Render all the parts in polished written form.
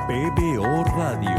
PBO Radio.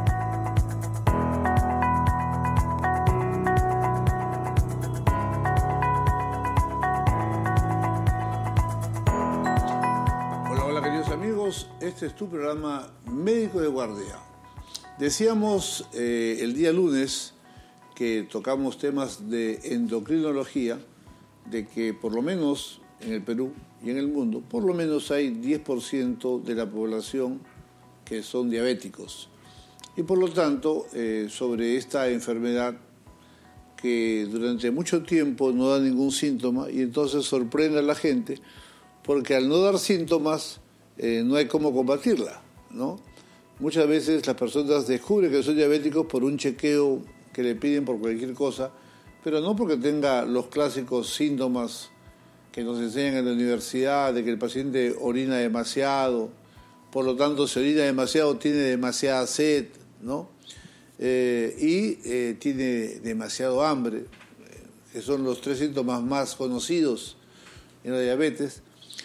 Hola queridos amigos, este es tu programa Médico de Guardia. Decíamos el día lunes que tocamos temas de endocrinología, de que por lo menos en el Perú y en el mundo, por lo menos hay 10% de la población que son diabéticos. Y por lo tanto, sobre esta enfermedad que durante mucho tiempo no da ningún síntoma y entonces sorprende a la gente, porque al no dar síntomas no hay cómo combatirla, ¿no? Muchas veces las personas descubren que son diabéticos por un chequeo que le piden por cualquier cosa, pero no porque tenga los clásicos síntomas que nos enseñan en la universidad, de que el paciente orina demasiado, por lo tanto si orina demasiado tiene demasiada sed, ¿no? Tiene demasiado hambre, que son los 3 síntomas más conocidos en la diabetes.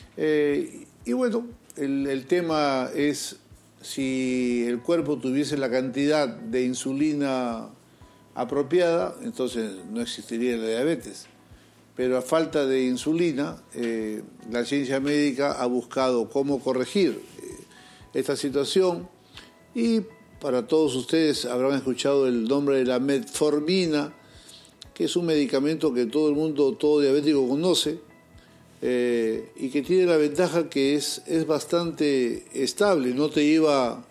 Y bueno, el tema es si el cuerpo tuviese la cantidad de insulina apropiada, entonces no existiría la diabetes. Pero a falta de insulina, la ciencia médica ha buscado cómo corregir esta situación y para todos ustedes habrán escuchado el nombre de la metformina, que es un medicamento que todo el mundo, todo diabético conoce y que tiene la ventaja que es bastante estable, no te lleva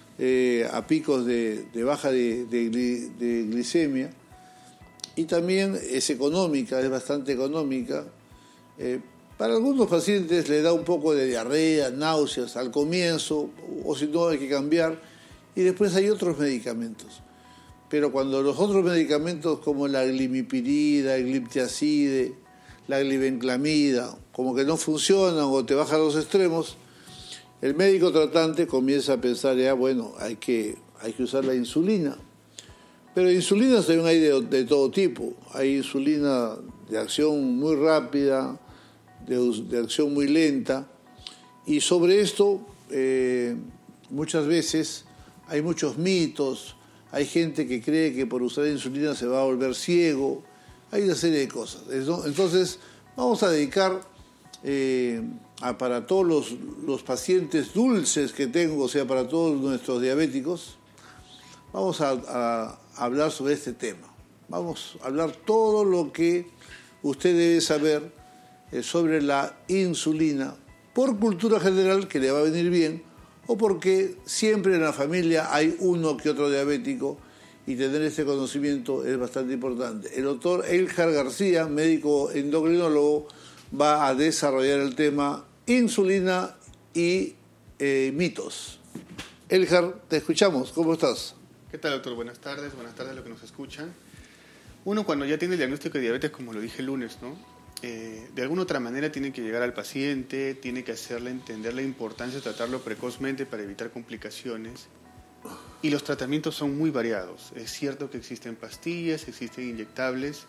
a picos de baja de glicemia. Y también es económica, es bastante económica. Para algunos pacientes le da un poco de diarrea, náuseas al comienzo, o si no hay que cambiar. Y después hay otros medicamentos. Pero cuando los otros medicamentos como la glimepirida, el gliptiazide, la glibenclamida, como que no funcionan o te bajan los extremos, el médico tratante comienza a pensar, bueno, hay que usar la insulina. Pero insulinas también hay de todo tipo. Hay insulina de acción muy rápida, de acción muy lenta. Y sobre esto, muchas veces hay muchos mitos. Hay gente que cree que por usar insulina se va a volver ciego. Hay una serie de cosas. Entonces, vamos a dedicar para todos los pacientes dulces que tengo, o sea, para todos nuestros diabéticos, vamos a hablar sobre este tema. Vamos a hablar todo lo que usted debe saber sobre la insulina, por cultura general, que le va a venir bien, o porque siempre en la familia hay uno que otro diabético y tener este conocimiento es bastante importante. El doctor Elhar García, médico endocrinólogo, va a desarrollar el tema insulina y mitos. Elhar, te escuchamos. ¿Cómo estás? ¿Qué tal, doctor? Buenas tardes a los que nos escuchan. Uno, cuando ya tiene el diagnóstico de diabetes, como lo dije el lunes, ¿no? De alguna otra manera tiene que llegar al paciente, tiene que hacerle entender la importancia de tratarlo precozmente para evitar complicaciones. Y los tratamientos son muy variados. Es cierto que existen pastillas, existen inyectables,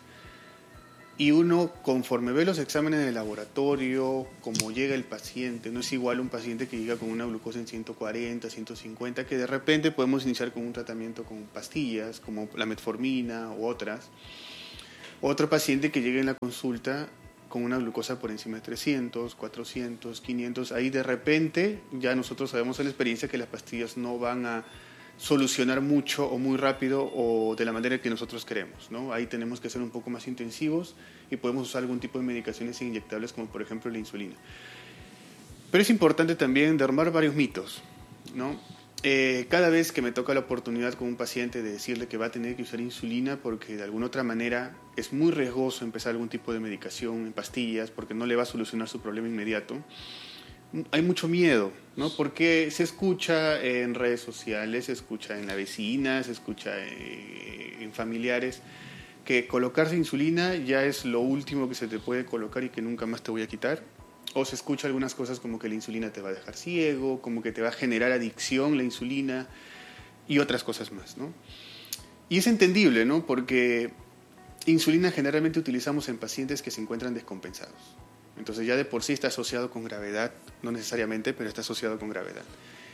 y uno, conforme ve los exámenes de laboratorio, cómo llega el paciente, no es igual un paciente que llega con una glucosa en 140, 150, que de repente podemos iniciar con un tratamiento con pastillas, como la metformina u otras. Otro paciente que llega en la consulta con una glucosa por encima de 300, 400, 500, ahí de repente ya nosotros sabemos en la experiencia que las pastillas no van a solucionar mucho o muy rápido o de la manera que nosotros queremos, ¿no? Ahí tenemos que ser un poco más intensivos y podemos usar algún tipo de medicaciones inyectables como por ejemplo la insulina. Pero es importante también derrumbar varios mitos, ¿no? Cada vez que me toca la oportunidad con un paciente de decirle que va a tener que usar insulina porque de alguna otra manera es muy riesgoso empezar algún tipo de medicación en pastillas porque no le va a solucionar su problema inmediato, hay mucho miedo, ¿no? Porque se escucha en redes sociales, se escucha en la vecina, se escucha en familiares que colocarse insulina ya es lo último que se te puede colocar y que nunca más te voy a quitar. O se escucha algunas cosas como que la insulina te va a dejar ciego, como que te va a generar adicción la insulina y otras cosas más, ¿no? Y es entendible, ¿no? Porque insulina generalmente utilizamos en pacientes que se encuentran descompensados. Entonces ya de por sí está asociado con gravedad, no necesariamente, pero está asociado con gravedad.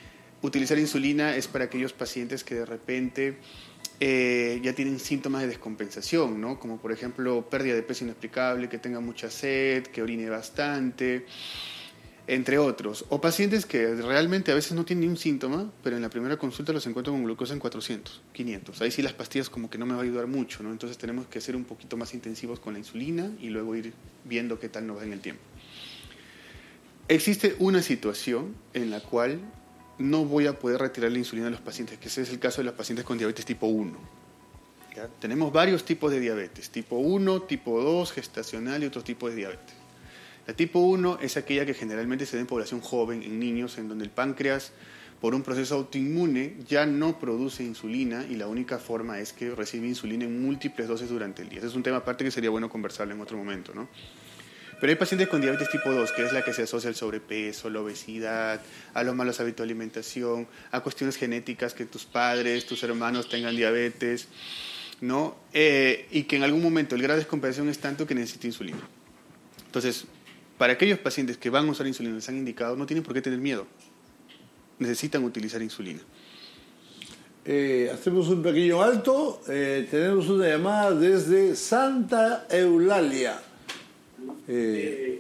utilizar insulina es para aquellos pacientes que de repente ya tienen síntomas de descompensación, ¿no? Como por ejemplo pérdida de peso inexplicable, que tenga mucha sed, que orine bastante, entre otros. O pacientes que realmente a veces no tienen ni un síntoma, pero en la primera consulta los encuentro con glucosa en 400, 500. Ahí sí las pastillas como que no me va a ayudar mucho, ¿no? Entonces tenemos que ser un poquito más intensivos con la insulina y luego ir viendo qué tal nos va en el tiempo. Existe una situación en la cual no voy a poder retirar la insulina a los pacientes, que ese es el caso de los pacientes con diabetes tipo 1. ¿Ya? Tenemos varios tipos de diabetes, tipo 1, tipo 2, gestacional y otros tipos de diabetes. La tipo 1 es aquella que generalmente se da en población joven, en niños, en donde el páncreas, por un proceso autoinmune, ya no produce insulina y la única forma es que recibe insulina en múltiples dosis durante el día. Ese es un tema aparte que sería bueno conversarlo en otro momento, ¿no? Pero hay pacientes con diabetes tipo 2, que es la que se asocia al sobrepeso, la obesidad, a los malos hábitos de alimentación, a cuestiones genéticas, que tus padres, tus hermanos tengan diabetes, ¿no? Y que en algún momento el grado de descompensación es tanto que necesita insulina. Entonces, para aquellos pacientes que van a usar insulina, les han indicado, no tienen por qué tener miedo. Necesitan utilizar insulina. Hacemos un pequeño alto. Tenemos una llamada desde Santa Eulalia. Sí,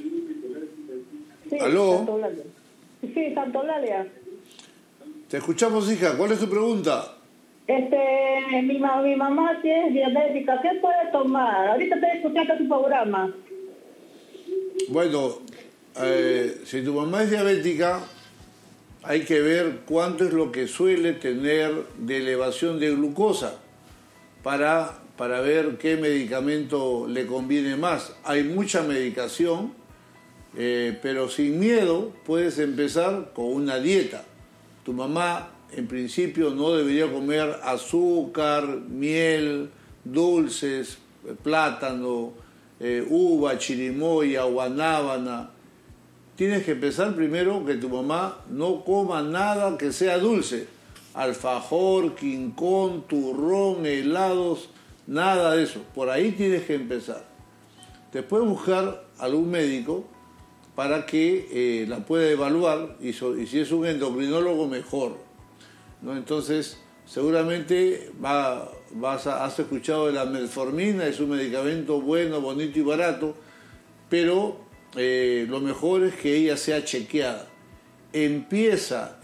¿Aló? Santa Eulalia. Sí, Santa Eulalia. Te escuchamos, hija. ¿Cuál es tu pregunta? Mi mamá tiene diabética. ¿Qué puede tomar? Ahorita estoy escuchando tu programa. Bueno, si tu mamá es diabética, hay que ver cuánto es lo que suele tener de elevación de glucosa para ver qué medicamento le conviene más. Hay mucha medicación, pero sin miedo puedes empezar con una dieta. Tu mamá, en principio, no debería comer azúcar, miel, dulces, plátano, uva, chirimoya, guanábana. Tienes que empezar primero que tu mamá no coma nada que sea dulce. Alfajor, quincón, turrón, helados, nada de eso. Por ahí tienes que empezar. Después buscar algún médico para que la pueda evaluar y si es un endocrinólogo mejor, ¿no? Entonces seguramente has escuchado de la metformina, es un medicamento bueno, bonito y barato, pero lo mejor es que ella sea chequeada. Empieza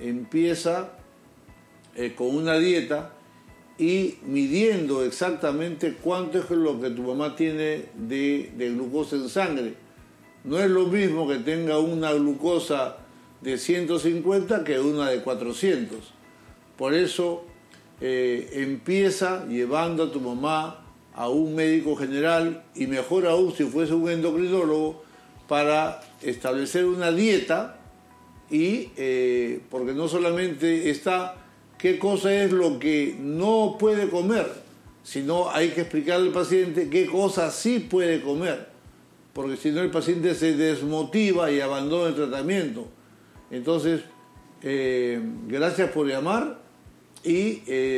con una dieta y midiendo exactamente cuánto es lo que tu mamá tiene de glucosa en sangre. No es lo mismo que tenga una glucosa de 150 que una de 400. Por eso empieza llevando a tu mamá a un médico general y mejor aún si fuese un endocrinólogo para establecer una dieta y porque no solamente está qué cosa es lo que no puede comer, sino hay que explicarle al paciente qué cosa sí puede comer, porque si no el paciente se desmotiva y abandona el tratamiento. Entonces, gracias por llamar y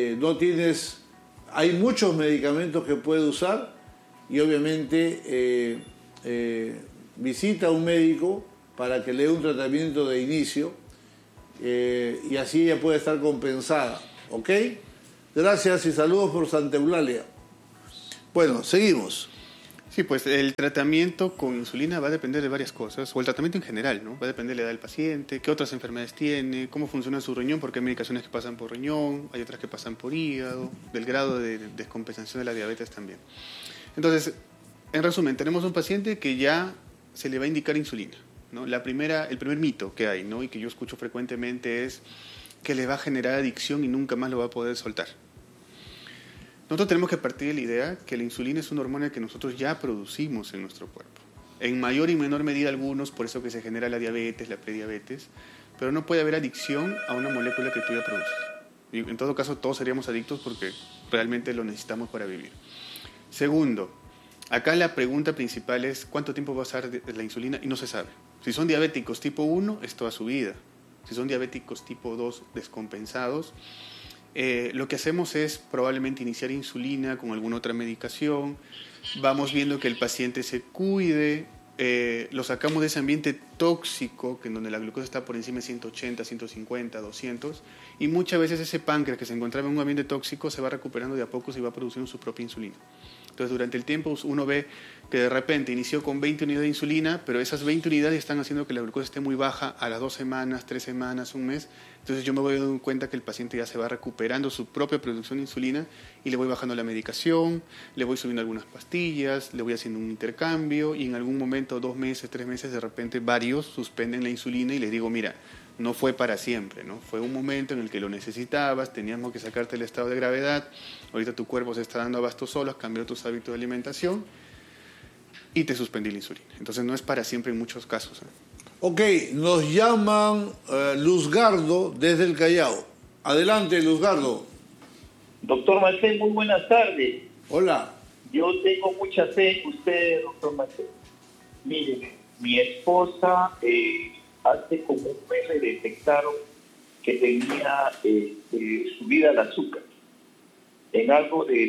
hay muchos medicamentos que puede usar y obviamente visita a un médico para que le dé un tratamiento de inicio y así ella puede estar compensada, ¿ok? Gracias y saludos por Santa Eulalia. Bueno, seguimos. Sí, pues el tratamiento con insulina va a depender de varias cosas, o el tratamiento en general, ¿no? Va a depender de la edad del paciente, qué otras enfermedades tiene, cómo funciona su riñón, porque hay medicaciones que pasan por riñón, hay otras que pasan por hígado, del grado de descompensación de la diabetes también. Entonces, en resumen, tenemos un paciente que ya se le va a indicar insulina, ¿no? El primer mito que hay, ¿no? Y que yo escucho frecuentemente es que le va a generar adicción y nunca más lo va a poder soltar. Nosotros tenemos que partir de la idea que la insulina es una hormona que nosotros ya producimos en nuestro cuerpo. En mayor y menor medida algunos, por eso que se genera la diabetes, la prediabetes, pero no puede haber adicción a una molécula que tú ya produces. Y en todo caso, todos seríamos adictos porque realmente lo necesitamos para vivir. Segundo, acá la pregunta principal es ¿cuánto tiempo va a usar la insulina? Y no se sabe. Si son diabéticos tipo 1, es toda su vida. Si son diabéticos tipo 2 descompensados, lo que hacemos es probablemente iniciar insulina con alguna otra medicación. Vamos viendo que el paciente se cuide, lo sacamos de ese ambiente tóxico, que en donde la glucosa está por encima de 180, 150, 200, y muchas veces ese páncreas que se encontraba en un ambiente tóxico se va recuperando de a poco y va produciendo su propia insulina. Entonces, durante el tiempo uno ve que de repente inició con 20 unidades de insulina, pero esas 20 unidades están haciendo que la glucosa esté muy baja a las 2 semanas, 3 semanas, un mes. Entonces yo me voy dando cuenta que el paciente ya se va recuperando su propia producción de insulina y le voy bajando la medicación, le voy subiendo algunas pastillas, le voy haciendo un intercambio y en algún momento, 2 meses, 3 meses, de repente varios suspenden la insulina y les digo, mira, no fue para siempre, ¿no? Fue un momento en el que lo necesitabas, teníamos que sacarte el estado de gravedad, ahorita tu cuerpo se está dando abasto solo, has cambiado tus hábitos de alimentación y te suspendí la insulina. Entonces no es para siempre en muchos casos, ¿eh? Ok, nos llaman Luzgardo desde el Callao. Adelante, Luzgardo. Doctor Macé, muy buenas tardes. Hola. Yo tengo mucha fe en usted, doctor Macé. Mire, mi esposa hace como un mes le detectaron que tenía subida al azúcar en algo de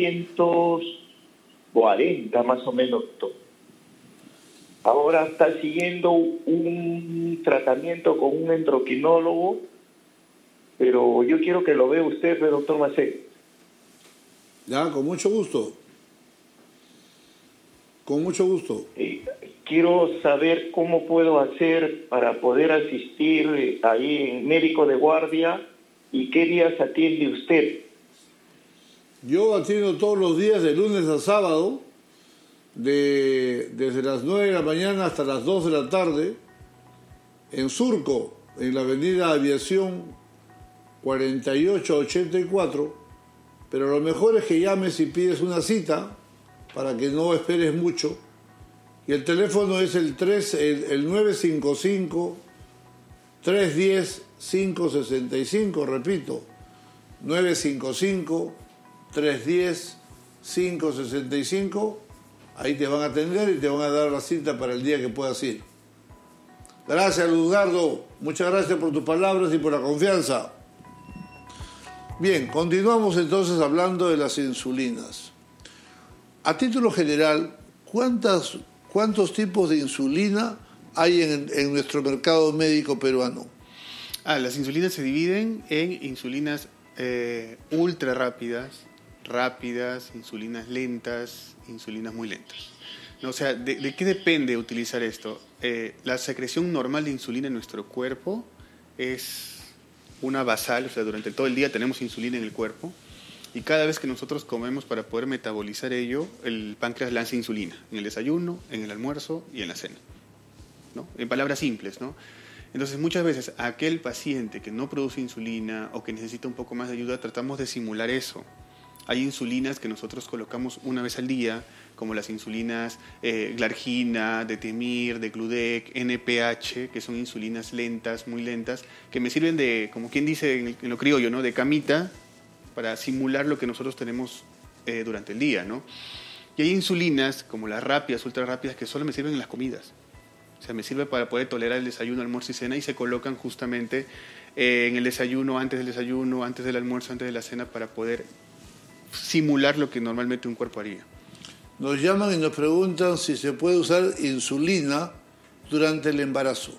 340 más o menos, doctor. Ahora está siguiendo un tratamiento con un endocrinólogo, pero yo quiero que lo vea usted, doctor Macé. Ya, con mucho gusto. Con mucho gusto. Quiero saber cómo puedo hacer para poder asistir ahí en médico de guardia y qué días atiende usted. Yo atiendo todos los días de lunes a sábado, desde las 9 de la mañana hasta las 2 de la tarde, en Surco, en la avenida Aviación 4884, pero lo mejor es que llames y pides una cita para que no esperes mucho. Y el teléfono es el 955-310-565, repito, 955-310-565. Ahí te van a atender y te van a dar la cita para el día que puedas ir. Gracias, Luzgardo. Muchas gracias por tus palabras y por la confianza. Bien, continuamos entonces hablando de las insulinas. A título general, ¿cuántos tipos de insulina hay en nuestro mercado médico peruano? Las insulinas se dividen en insulinas ultra rápidas, insulinas lentas, insulinas muy lentas. No, o sea, ¿de qué depende utilizar esto? La secreción normal de insulina en nuestro cuerpo es una basal, o sea, durante todo el día tenemos insulina en el cuerpo y cada vez que nosotros comemos para poder metabolizar ello, el páncreas lanza insulina en el desayuno, en el almuerzo y en la cena, ¿no? En palabras simples, ¿no? Entonces, muchas veces aquel paciente que no produce insulina o que necesita un poco más de ayuda, tratamos de simular eso. Hay insulinas que nosotros colocamos una vez al día, como las insulinas Glargina, Detemir, Decludec, NPH, que son insulinas lentas, muy lentas, que me sirven de, como quien dice en lo criollo, ¿no? De camita, para simular lo que nosotros tenemos durante el día, ¿no? Y hay insulinas, como las rápidas, ultra rápidas, que solo me sirven en las comidas. O sea, me sirve para poder tolerar el desayuno, almuerzo y cena, y se colocan justamente en el desayuno, antes del almuerzo, antes de la cena, para poder simular lo que normalmente un cuerpo haría. Nos llaman y nos preguntan si se puede usar insulina durante el embarazo.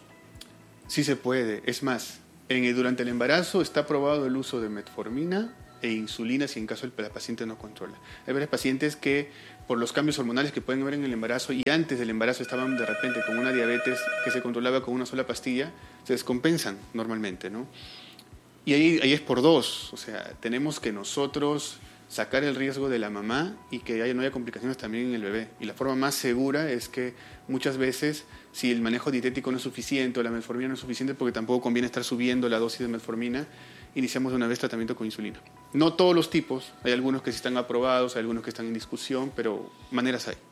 Sí se puede. Es más, durante el embarazo está probado el uso de metformina e insulina si en caso la paciente no controla. Hay varios pacientes que por los cambios hormonales que pueden haber en el embarazo y antes del embarazo estaban de repente con una diabetes que se controlaba con una sola pastilla, se descompensan normalmente, ¿no? Y ahí es por dos. O sea, tenemos que nosotros sacar el riesgo de la mamá y que no haya complicaciones también en el bebé. Y la forma más segura es que muchas veces, si el manejo dietético no es suficiente o la metformina no es suficiente, porque tampoco conviene estar subiendo la dosis de metformina, iniciamos de una vez tratamiento con insulina. No todos los tipos, hay algunos que sí están aprobados, hay algunos que están en discusión, pero maneras hay.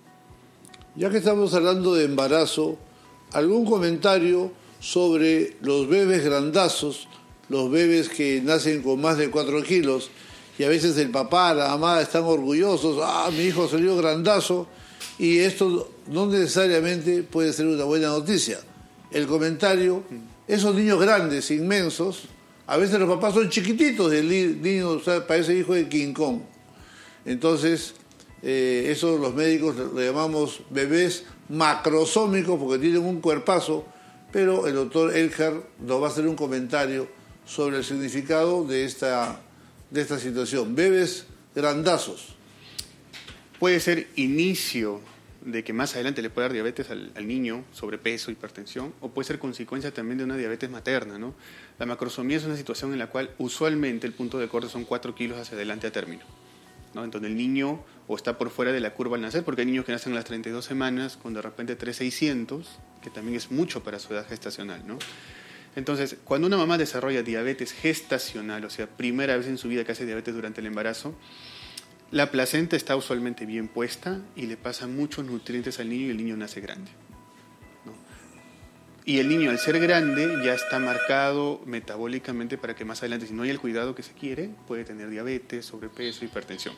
Ya que estamos hablando de embarazo, ¿algún comentario sobre los bebés grandazos, los bebés que nacen con más de 4 kilos, y a veces el papá, la mamá están orgullosos, mi hijo salió grandazo, y esto no necesariamente puede ser una buena noticia? El comentario, esos niños grandes, inmensos, a veces los papás son chiquititos, el niño, o sea, parece hijo de King Kong. Entonces, Eso los médicos lo llamamos bebés macrosómicos porque tienen un cuerpazo, pero el doctor Elhard nos va a hacer un comentario sobre el significado de esta situación. Bebés grandazos. Puede ser inicio de que más adelante le pueda dar diabetes al niño, sobrepeso, hipertensión, o puede ser consecuencia también de una diabetes materna, ¿no? La macrosomía es una situación en la cual usualmente el punto de corte son 4 kilos hacia adelante a término, ¿no? Entonces el niño o está por fuera de la curva al nacer, porque hay niños que nacen a las 32 semanas con de repente 3,600, que también es mucho para su edad gestacional, ¿no? Entonces, cuando una mamá desarrolla diabetes gestacional, o sea, primera vez en su vida que hace diabetes durante el embarazo, la placenta está usualmente bien puesta y le pasan muchos nutrientes al niño y el niño nace grande, ¿no? Y el niño, al ser grande, ya está marcado metabólicamente para que más adelante, si no hay el cuidado que se quiere, puede tener diabetes, sobrepeso, hipertensión.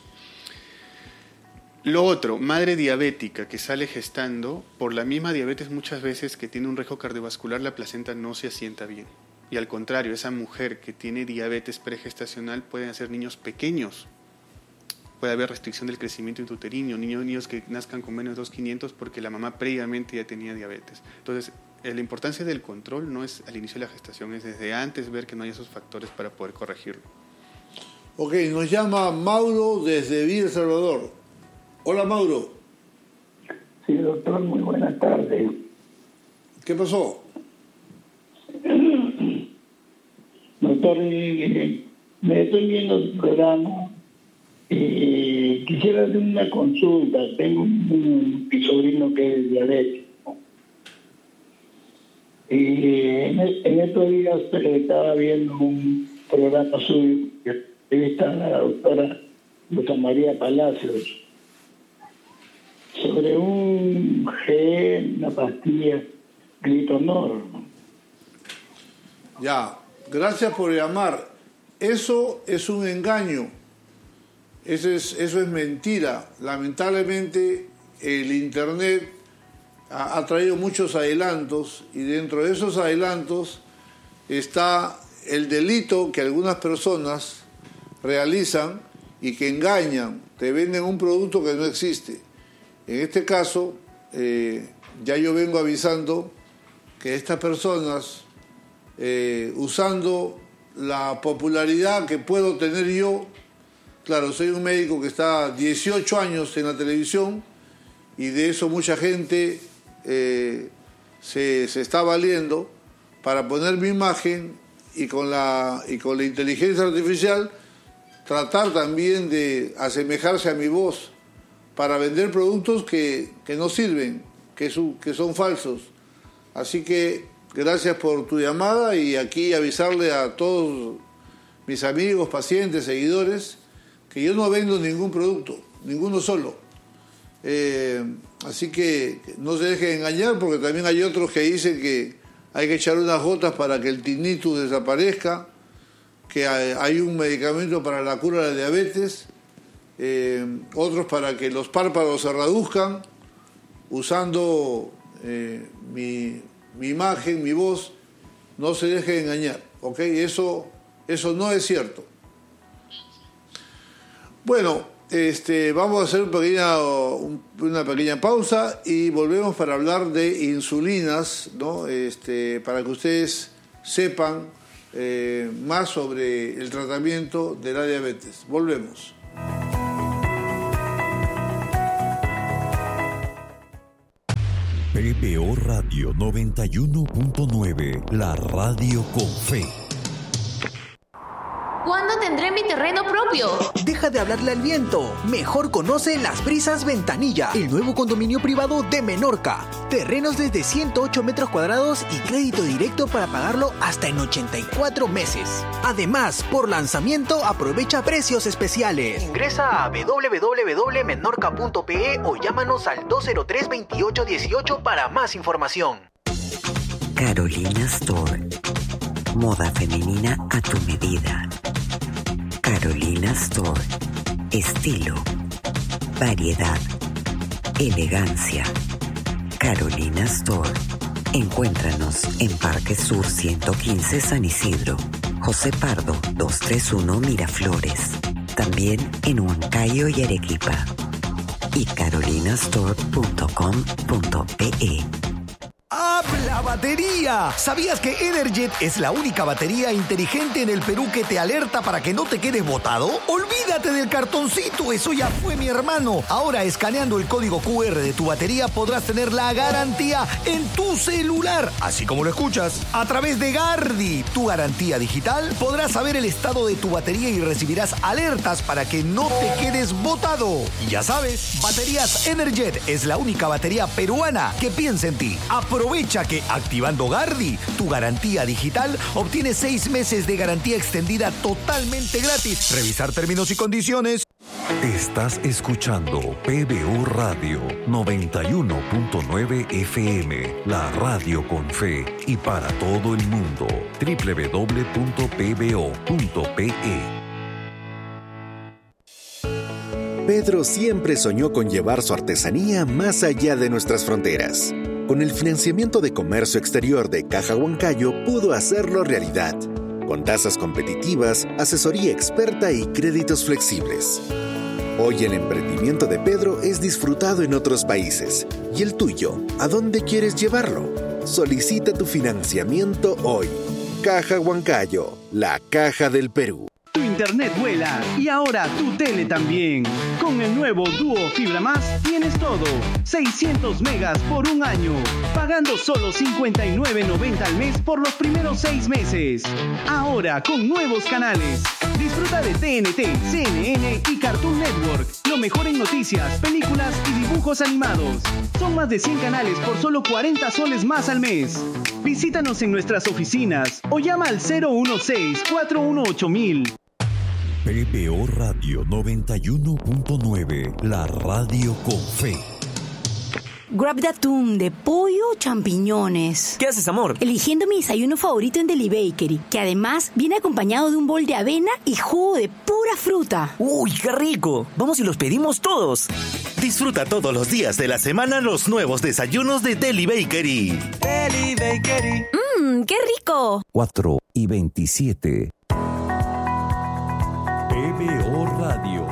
Lo otro, madre diabética que sale gestando, por la misma diabetes muchas veces que tiene un riesgo cardiovascular, la placenta no se asienta bien. Y al contrario, esa mujer que tiene diabetes pregestacional pueden ser niños pequeños. Puede haber restricción del crecimiento intrauterino, niños que nazcan con menos de 2,500 porque la mamá previamente ya tenía diabetes. Entonces, la importancia del control no es al inicio de la gestación, es desde antes ver que no hay esos factores para poder corregirlo. Ok, nos llama Mauro desde Villa El Salvador. Hola, Mauro. Sí, doctor, muy buenas tardes. ¿Qué pasó? Doctor, me estoy viendo el programa. Quisiera hacer una consulta. Tengo un sobrino que es diabético. En estos días estaba viendo un programa suyo que entrevista a la doctora Rosa María Palacios sobre un gen, una pastilla, Glitonor. Ya, gracias por llamar. Eso es un engaño. Eso es mentira. Lamentablemente el Internet ha traído muchos adelantos y dentro de esos adelantos está el delito que algunas personas realizan y que engañan, te venden un producto que no existe. En este caso, ya yo vengo avisando que estas personas, usando la popularidad que puedo tener yo, claro, soy un médico que está 18 años en la televisión y de eso mucha gente se está valiendo para poner mi imagen y con la inteligencia artificial tratar también de asemejarse a mi voz para vender productos que no sirven, que son falsos. Así que gracias por tu llamada y aquí avisarle a todos mis amigos, pacientes, seguidores, que yo no vendo ningún producto, ninguno solo. Así que no se dejen engañar porque también hay otros que dicen que hay que echar unas gotas para que el tinnitus desaparezca, que hay un medicamento para la cura de la diabetes, otros para que los párpados se reduzcan, usando mi imagen, mi voz. No se dejen engañar, ¿ok? Eso no es cierto. Bueno, vamos a hacer una pequeña pausa y volvemos para hablar de insulinas, ¿no? Para que ustedes sepan más sobre el tratamiento de la diabetes. Volvemos. PBO Radio 91.9, la radio con fe. ¿Cuándo tendré mi terreno propio? Deja de hablarle al viento. Mejor conoce Las Brisas Ventanilla, el nuevo condominio privado de Menorca. Terrenos desde 108 metros cuadrados y crédito directo para pagarlo hasta en 84 meses. Además, por lanzamiento aprovecha precios especiales. Ingresa a www.menorca.pe o llámanos al 203-2818 para más información. Carolina Store. Moda femenina a tu medida. Carolina Store. Estilo, variedad, elegancia. Carolina Store. Encuéntranos en Parque Sur 115 San Isidro, José Pardo 231 Miraflores. También en Huancayo y Arequipa. y carolinastore.com.pe. ¡Habla batería! ¿Sabías que Energet es la única batería inteligente en el Perú que te alerta para que no te quedes botado? ¡Olvídate del cartoncito! ¡Eso ya fue, mi hermano! Ahora, escaneando el código QR de tu batería, podrás tener la garantía en tu celular. Así como lo escuchas. A través de Gardi, tu garantía digital, podrás saber el estado de tu batería y recibirás alertas para que no te quedes botado. Y ya sabes, Baterías Energet es la única batería peruana que piensa en ti. Aprovecha que activando Gardi, tu garantía digital, obtienes 6 meses de garantía extendida totalmente gratis. Revisar términos y condiciones. Estás escuchando PBU Radio 91.9 FM, la radio con fe y para todo el mundo. www.pbo.pe. Pedro siempre soñó con llevar su artesanía más allá de nuestras fronteras. Con el financiamiento de comercio exterior de Caja Huancayo pudo hacerlo realidad, con tasas competitivas, asesoría experta y créditos flexibles. Hoy el emprendimiento de Pedro es disfrutado en otros países. ¿Y el tuyo? ¿A dónde quieres llevarlo? Solicita tu financiamiento hoy. Caja Huancayo, la caja del Perú. Tu internet vuela y ahora tu tele también. Con el nuevo Duo Fibra Más tienes todo. 600 megas por un año, pagando solo $59.90 al mes por los primeros 6 meses. Ahora con nuevos canales. Disfruta de TNT, CNN y Cartoon Network. Lo mejor en noticias, películas y dibujos animados. Son más de 100 canales por solo 40 soles más al mes. Visítanos en nuestras oficinas o llama al 016-418-1000. PBO Radio 91.9, la radio con fe. Grab de atún, de pollo o champiñones. ¿Qué haces, amor? Eligiendo mi desayuno favorito en Deli Bakery, que además viene acompañado de un bol de avena y jugo de pura fruta. ¡Uy, qué rico! Vamos y los pedimos todos. Disfruta todos los días de la semana los nuevos desayunos de Deli Bakery. Deli Bakery. ¡Qué rico! 4:27. PBO Radio.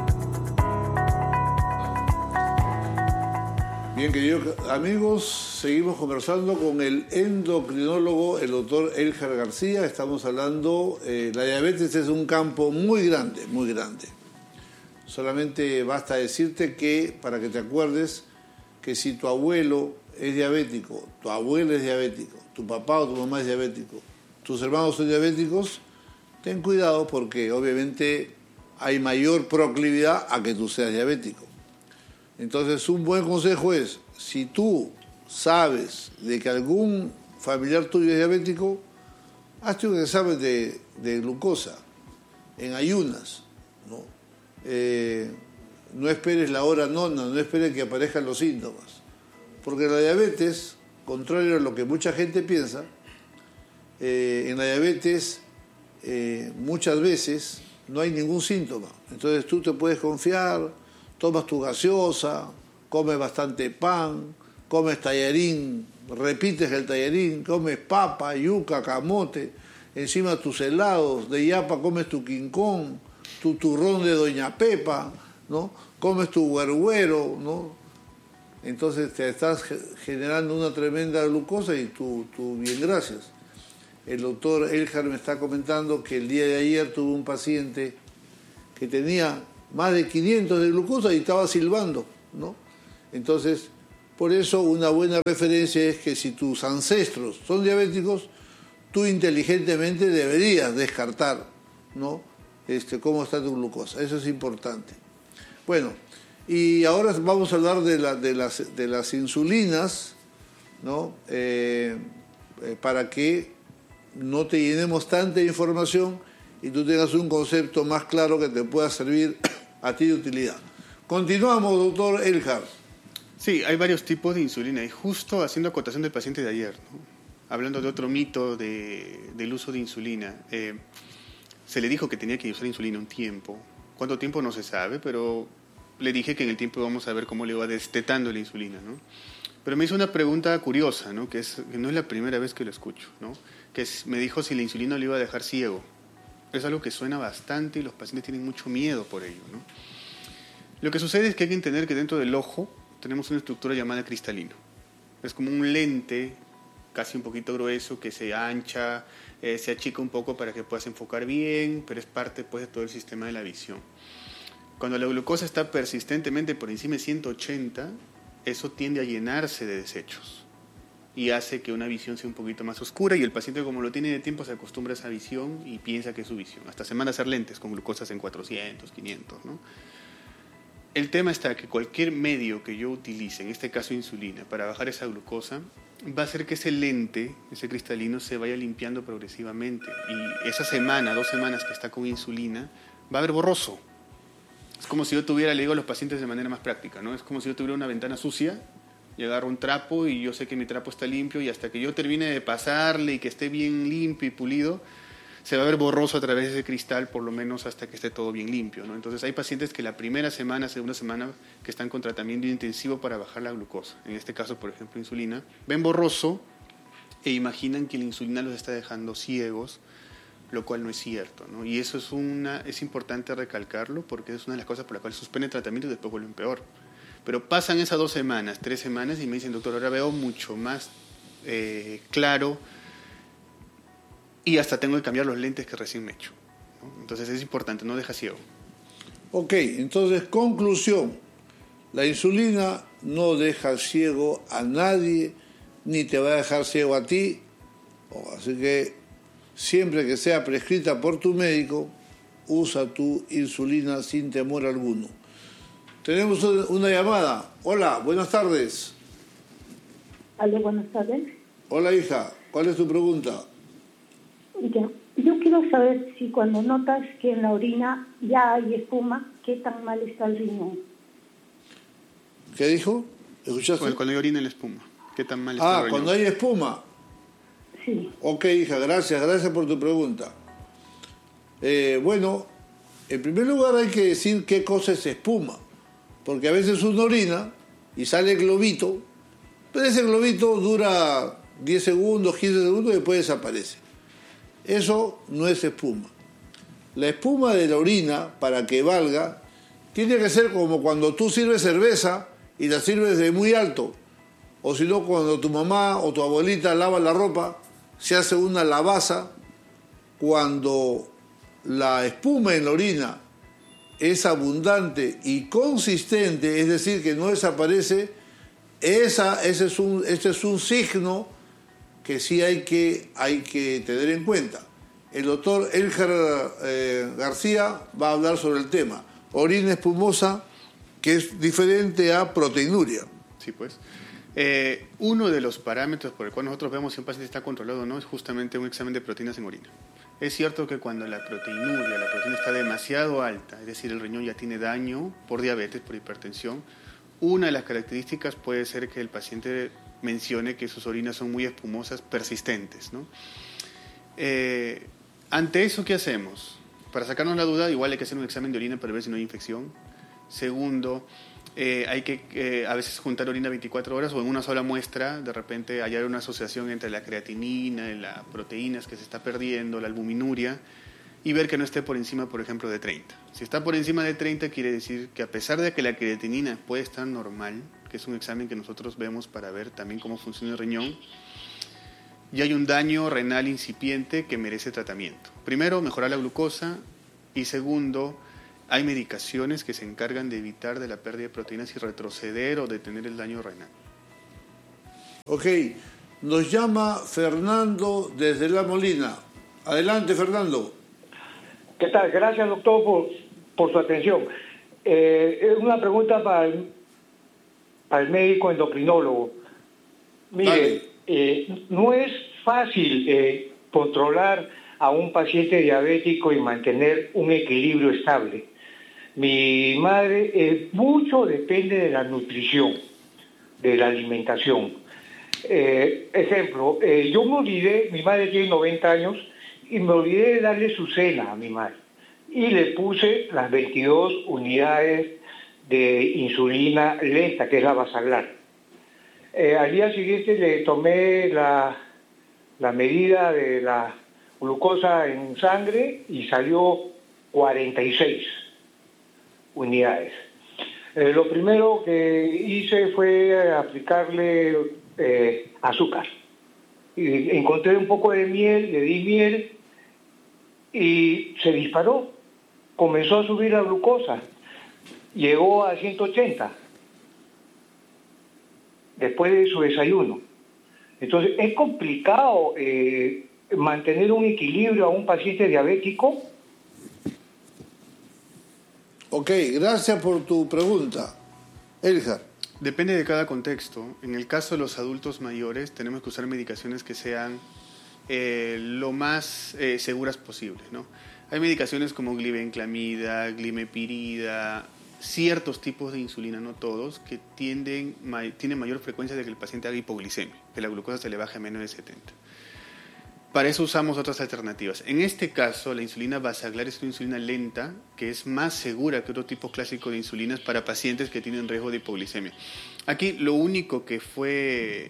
Bien, queridos amigos, seguimos conversando con el endocrinólogo, el doctor Eljar García. Estamos hablando, la diabetes es un campo muy grande, muy grande. Solamente basta decirte que, para que te acuerdes, que si tu abuelo es diabético, tu abuela es diabético, tu papá o tu mamá es diabético, tus hermanos son diabéticos, ten cuidado porque obviamente hay mayor proclividad a que tú seas diabético. Entonces, un buen consejo es, si tú sabes de que algún familiar tuyo es diabético, hazte un examen de glucosa en ayunas, ¿no? No esperes la hora nona, no esperes que aparezcan los síntomas. Porque la diabetes, contrario a lo que mucha gente piensa, en la diabetes muchas veces no hay ningún síntoma. Entonces tú te puedes confiar, tomas tu gaseosa, comes bastante pan, comes tallarín, repites el tallarín, comes papa, yuca, camote, encima tus helados de yapa comes tu quincón, tu turrón de Doña Pepa, ¿no? Comes tu güergüero, ¿no? Entonces te estás generando una tremenda glucosa y tú bien, gracias. El doctor Eljar me está comentando que el día de ayer tuvo un paciente que tenía más de 500 de glucosa y estaba silbando, ¿no? Entonces, por eso una buena referencia es que si tus ancestros son diabéticos, tú inteligentemente deberías descartar, ¿no? Cómo está tu glucosa. Eso es importante. Bueno, y ahora vamos a hablar de las insulinas, ¿no? Para que no te llenemos tanta información y tú tengas un concepto más claro que te pueda servir a ti de utilidad. Continuamos, doctor Eljar. Sí, hay varios tipos de insulina y justo haciendo acotación del paciente de ayer, ¿no? Hablando de otro mito del uso de insulina. Se le dijo que tenía que usar insulina un tiempo. ¿Cuánto tiempo? No se sabe, pero le dije que en el tiempo vamos a ver cómo le va destetando la insulina, ¿no? Pero me hizo una pregunta curiosa, ¿no? Que no es la primera vez que lo escucho, ¿no? Me dijo si la insulina le iba a dejar ciego. Es algo que suena bastante y los pacientes tienen mucho miedo por ello, ¿no? Lo que sucede es que hay que entender que dentro del ojo tenemos una estructura llamada cristalino. Es como un lente casi un poquito grueso que se ancha, se achica un poco para que puedas enfocar bien, pero es parte pues, de todo el sistema de la visión. Cuando la glucosa está persistentemente por encima de 180, eso tiende a llenarse de desechos y hace que una visión sea un poquito más oscura, y el paciente, como lo tiene de tiempo, se acostumbra a esa visión y piensa que es su visión. Hasta se manda a hacer lentes con glucosas en 400, 500, ¿no? El tema está que cualquier medio que yo utilice, en este caso insulina, para bajar esa glucosa, va a hacer que ese lente, ese cristalino, se vaya limpiando progresivamente. Y esa semana, 2 semanas que está con insulina, va a ver borroso. Es como si yo tuviera, le digo a los pacientes de manera más práctica, ¿no? Es como si yo tuviera una ventana sucia y agarro un trapo y yo sé que mi trapo está limpio, y hasta que yo termine de pasarle y que esté bien limpio y pulido, se va a ver borroso a través de ese cristal, por lo menos hasta que esté todo bien limpio, ¿no? Entonces hay pacientes que la primera semana, segunda semana, que están con tratamiento intensivo para bajar la glucosa, en este caso, por ejemplo, insulina, ven borroso e imaginan que la insulina los está dejando ciegos, lo cual no es cierto, ¿no? Y eso es importante recalcarlo, porque es una de las cosas por las cuales suspenden el tratamiento y después vuelven peor. Pero pasan esas 2 semanas, 3 semanas y me dicen, doctor, ahora veo mucho más claro, y hasta tengo que cambiar los lentes que recién me he hecho, ¿no? Entonces es importante, no deja ciego. Ok, entonces conclusión, la insulina no deja ciego a nadie, ni te va a dejar ciego a ti, así que siempre que sea prescrita por tu médico, usa tu insulina sin temor alguno. Tenemos una llamada. Hola, buenas tardes. Aló, buenas tardes. Hola, hija, ¿cuál es tu pregunta? Ya, yo quiero saber si cuando notas que en la orina ya hay espuma, ¿qué tan mal está el riñón? ¿Qué dijo? ¿Escuchaste? Cuando hay orina en la espuma, ¿qué tan mal está el riñón? Cuando hay espuma. Sí. Ok, hija, gracias por tu pregunta. Bueno, en primer lugar hay que decir qué cosa es espuma, porque a veces uno orina y sale globito, pero ese globito dura 10 segundos, 15 segundos y después desaparece. Eso no es espuma. La espuma de la orina, para que valga, tiene que ser como cuando tú sirves cerveza y la sirves de muy alto, o si no, cuando tu mamá o tu abuelita lava la ropa, se hace una lavaza. Cuando la espuma en la orina es abundante y consistente, es decir, que no desaparece, este es un signo que sí hay que tener en cuenta. El doctor Elgar García va a hablar sobre el tema. Orina espumosa, que es diferente a proteinuria. Sí, pues. Uno de los parámetros por el cual nosotros vemos si un paciente está controlado o no es justamente un examen de proteínas en orina. Es cierto que cuando la proteína está demasiado alta, es decir, el riñón ya tiene daño por diabetes, por hipertensión, una de las características puede ser que el paciente mencione que sus orinas son muy espumosas, persistentes, ¿no? Ante eso, ¿qué hacemos? Para sacarnos la duda, igual hay que hacer un examen de orina para ver si no hay infección. Segundo, hay que a veces juntar orina 24 horas o en una sola muestra, de repente hallar una asociación entre la creatinina y las proteínas que se está perdiendo, la albuminuria, y ver que no esté por encima, por ejemplo, de 30. Si está por encima de 30, quiere decir que a pesar de que la creatinina puede estar normal, que es un examen que nosotros vemos para ver también cómo funciona el riñón, y hay un daño renal incipiente que merece tratamiento. Primero, mejorar la glucosa, y segundo, hay medicaciones que se encargan de evitar de la pérdida de proteínas y retroceder o detener el daño renal. Ok, nos llama Fernando desde La Molina. Adelante, Fernando. ¿Qué tal? Gracias, doctor, por su atención. Es una pregunta para el médico endocrinólogo. Mire, no es fácil controlar a un paciente diabético y mantener un equilibrio estable. Mi madre, mucho depende de la nutrición, de la alimentación. Ejemplo, yo me olvidé, mi madre tiene 90 años, y me olvidé de darle su cena a mi madre. Y le puse las 22 unidades de insulina lenta, que es la basaglar. Al día siguiente le tomé la medida de la glucosa en sangre y salió 46 unidades. Lo primero que hice fue aplicarle azúcar. Y encontré un poco de miel, le di miel y se disparó. Comenzó a subir la glucosa. Llegó a 180 después de su desayuno. Entonces, es complicado mantener un equilibrio a un paciente diabético. Ok, gracias por tu pregunta. Eljar. Depende de cada contexto. En el caso de los adultos mayores, tenemos que usar medicaciones que sean lo más seguras posibles, ¿no? Hay medicaciones como glibenclamida, glimepirida, ciertos tipos de insulina, no todos, que tienen mayor frecuencia de que el paciente haga hipoglicemia, que la glucosa se le baje a menos de 70. Para eso usamos otras alternativas. En este caso, la insulina basaglar es una insulina lenta, que es más segura que otro tipo clásico de insulinas para pacientes que tienen riesgo de hipoglicemia. Aquí lo único que fue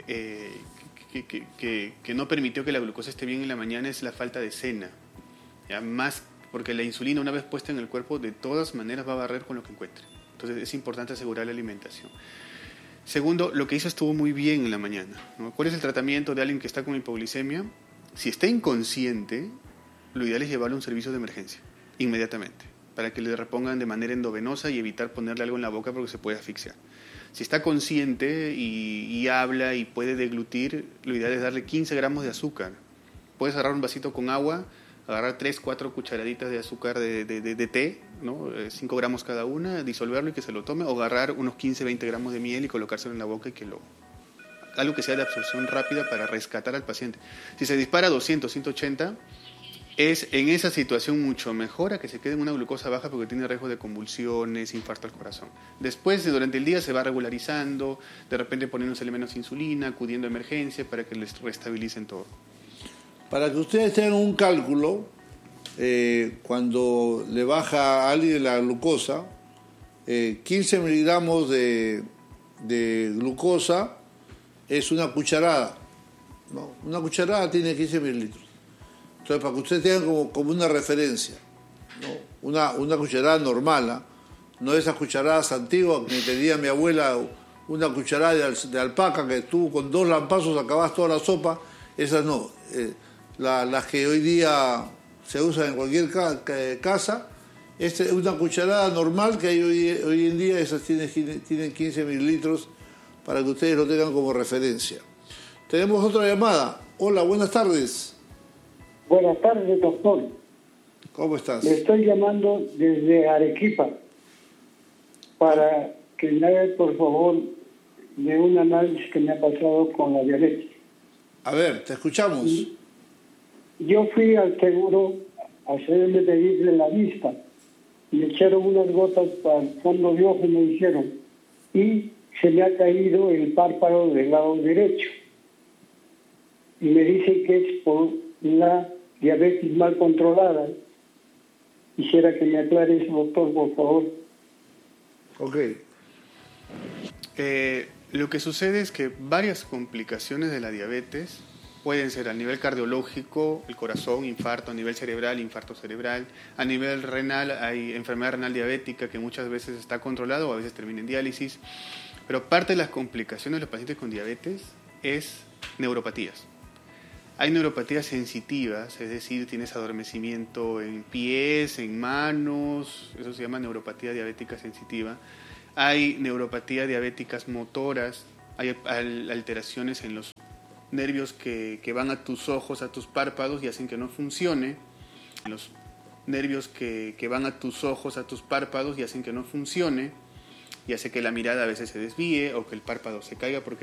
que no permitió que la glucosa esté bien en la mañana es la falta de cena. ¿Ya? Más porque la insulina, una vez puesta en el cuerpo, de todas maneras va a barrer con lo que encuentre. Entonces es importante asegurar la alimentación. Segundo, lo que hizo estuvo muy bien en la mañana, ¿no? ¿Cuál es el tratamiento de alguien que está con hipoglicemia? Si está inconsciente, lo ideal es llevarlo a un servicio de emergencia, inmediatamente, para que le repongan de manera endovenosa y evitar ponerle algo en la boca porque se puede asfixiar. Si está consciente y habla y puede deglutir, lo ideal es darle 15 gramos de azúcar. Puedes agarrar un vasito con agua, agarrar 3-4 cucharaditas de azúcar de té, ¿no? 5 gramos cada una, disolverlo y que se lo tome, o agarrar unos 15-20 gramos de miel y colocárselo en la boca y que algo que sea de absorción rápida para rescatar al paciente. Si se dispara a 200, 180, es en esa situación mucho mejor a que se quede en una glucosa baja porque tiene riesgo de convulsiones, infarto al corazón. Después, durante el día, se va regularizando, de repente poniéndosele menos insulina, acudiendo a emergencia para que les restabilicen todo. Para que ustedes tengan un cálculo, cuando le baja a alguien la glucosa, 15 miligramos de glucosa es una cucharada, ¿no? Una cucharada tiene 15 mililitros. Entonces, para que ustedes tengan como una referencia, ¿no? Una cucharada normal, no esas cucharadas antiguas que tenía mi abuela, una cucharada de alpaca que tú con 2 lampazos acabas toda la sopa. Esas no. Las que hoy día se usan en cualquier casa, es una cucharada normal que hay hoy en día, esas tienen 15 mililitros para que ustedes lo tengan como referencia. Tenemos otra llamada. Hola, buenas tardes. Buenas tardes, doctor. ¿Cómo estás? Le estoy llamando desde Arequipa para que me haga, por favor, de un análisis que me ha pasado con la diabetes. A ver, te escuchamos. Yo fui al seguro a hacerle pedirle la vista. Me echaron unas gotas para el fondo de ojo, me dijeron, y se me ha caído el párpado del lado derecho. Y me dicen que es por la diabetes mal controlada. Quisiera que me aclare eso, doctor, por favor. Ok. Lo que sucede es que varias complicaciones de la diabetes pueden ser a nivel cardiológico, el corazón, infarto, a nivel cerebral, infarto cerebral, a nivel renal, hay enfermedad renal diabética que muchas veces está controlada o a veces termina en diálisis, pero parte de las complicaciones de los pacientes con diabetes es neuropatías. Hay neuropatías sensitivas, es decir, tienes adormecimiento en pies, en manos, eso se llama neuropatía diabética sensitiva. Hay neuropatía diabéticas motoras, hay alteraciones en los nervios que van a tus ojos, a tus párpados y hacen que no funcione. Los nervios que van a tus ojos, a tus párpados y hacen que no funcione y hace que la mirada a veces se desvíe o que el párpado se caiga porque